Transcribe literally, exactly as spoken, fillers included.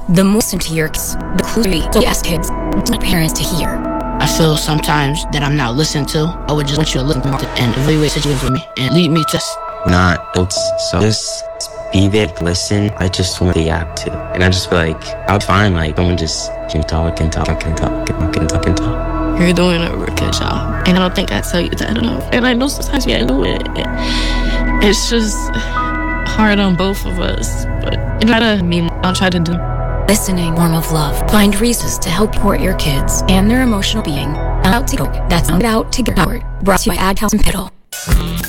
The more listen to your kids, the closer you ask kids, not parents to hear. I feel sometimes that I'm not listened to. I would just want you to listen to and evaluate situations with me and lead me to. Not adults, so just be there, listen. I just want the app to, and I just feel like I'll find like someone just can talk and talk and talk and talk and talk and talk. You're doing a really good job, and I don't think I tell you that enough. And I know sometimes you do it. It's just hard on both of us, but you gotta mean I'll try to do. Listening, form of love. Find reasons to help support your kids and their emotional being. Out to go. That's out to get out. Brought to you by Ad House and Piddle.